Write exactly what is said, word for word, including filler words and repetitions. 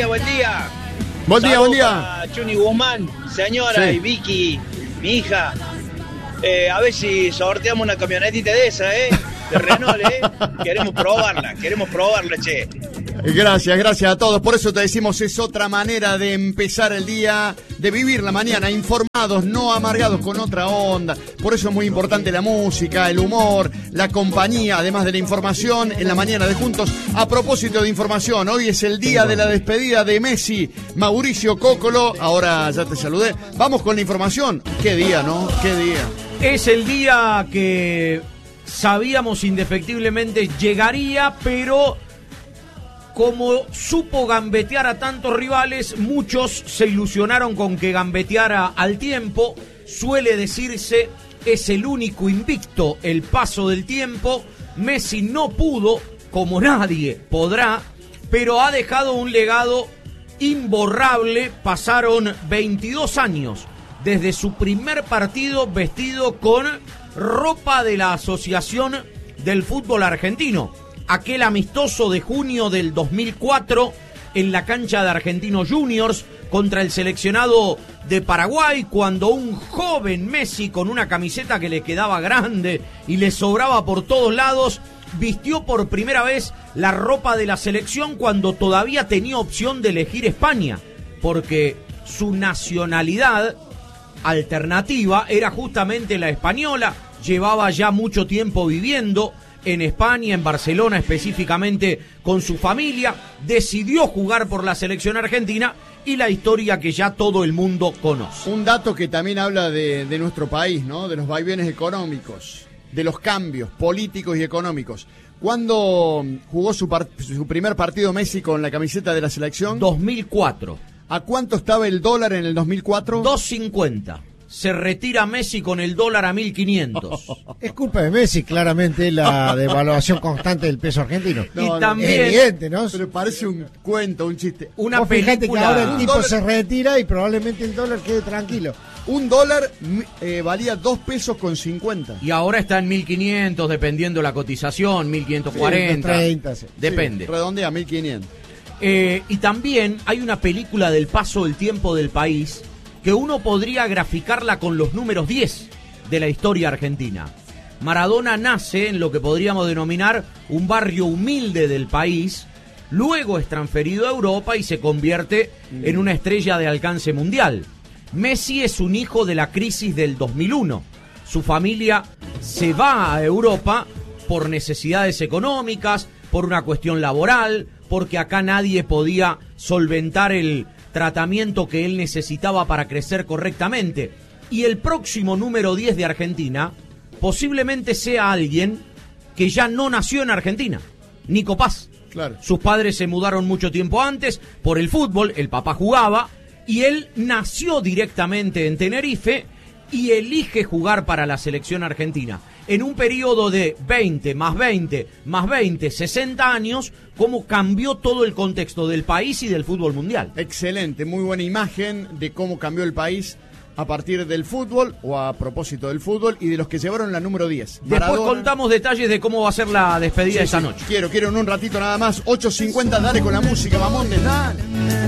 buen día. Buen día, Saludos buen día. para Chuni Guzmán, señora, Sí. y Vicky, mi hija. Eh, a ver si sorteamos una camionetita de esa, ¿eh? De Renault, ¿eh? Queremos probarla, queremos probarla, che. Gracias, gracias a todos. Por eso te decimos, es otra manera de empezar el día, de vivir la mañana, informados, no amargados, con otra onda. Por eso es muy importante la música, el humor, la compañía, además de la información, en la mañana de Juntos. A propósito de información, hoy es el día de la despedida de Messi, Mauricio Cóccolo. Ahora ya te saludé. Vamos con la información. Qué día, ¿no? Qué día. Es el día que sabíamos indefectiblemente llegaría, pero como supo gambetear a tantos rivales, muchos se ilusionaron con que gambeteara al tiempo. Suele decirse, es el único invicto el paso del tiempo. Messi no pudo, como nadie podrá, pero ha dejado un legado imborrable. Pasaron veintidós años desde su primer partido vestido con ropa de la Asociación del Fútbol Argentino. Aquel amistoso de junio del dos mil cuatro en la cancha de Argentinos Juniors contra el seleccionado de Paraguay, cuando un joven Messi con una camiseta que le quedaba grande y le sobraba por todos lados, vistió por primera vez la ropa de la selección cuando todavía tenía opción de elegir España, porque su nacionalidad alternativa era justamente la española. Llevaba ya mucho tiempo viviendo en España, en Barcelona específicamente con su familia. Decidió jugar por la selección argentina y la historia que ya todo el mundo conoce. Un dato que también habla de, de nuestro país, ¿no? De los vaivenes económicos, de los cambios políticos y económicos. ¿Cuándo jugó su, par- su primer partido Messi con la camiseta de la selección? dos mil cuatro. ¿A cuánto estaba el dólar en el dos mil cuatro? dos cincuenta. Se retira Messi con el dólar a mil quinientos. Es culpa de Messi, claramente, la devaluación constante del peso argentino. No, y no, también, es evidente, ¿no? Pero parece un cuento, un chiste. Una Vos fijate película. que ahora el tipo dólar- se retira y probablemente el dólar quede tranquilo. Un dólar eh, valía dos pesos con cincuenta. Y ahora está en mil quinientos, dependiendo la cotización, mil quinientos cuarenta. Sí, treinta, sí. Depende. Sí, redondea a mil quinientos. Eh, y también hay una película del paso del tiempo del país que uno podría graficarla con los números diez de la historia argentina. Maradona nace en lo que podríamos denominar un barrio humilde del país, luego es transferido a Europa y se convierte mm. en una estrella de alcance mundial. Messi es un hijo de la crisis del dos mil uno. Su familia se va a Europa por necesidades económicas, por una cuestión laboral, porque acá nadie podía solventar el tratamiento que él necesitaba para crecer correctamente. Y el próximo número diez de Argentina posiblemente sea alguien que ya no nació en Argentina, Nico Paz. Claro. Sus padres se mudaron mucho tiempo antes por el fútbol, el papá jugaba y él nació directamente en Tenerife y elige jugar para la selección argentina. En un periodo de veinte, más veinte, más veinte, sesenta años, cómo cambió todo el contexto del país y del fútbol mundial. Excelente, muy buena imagen de cómo cambió el país a partir del fútbol, o a propósito del fútbol, y de los que llevaron la número diez. Después Maradona. contamos detalles de cómo va a ser la despedida Sí, esta sí. noche. Quiero, quiero en un ratito nada más. ocho cincuenta, dale con la música, Mamondes, dale.